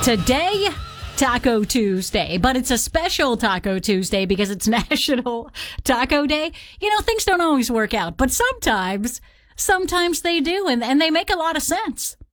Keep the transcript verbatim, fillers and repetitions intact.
Today, Taco Tuesday, but it's a special Taco Tuesday because it's National Taco Day. You know, things don't always work out, but sometimes, sometimes they do, and, and they make a lot of sense.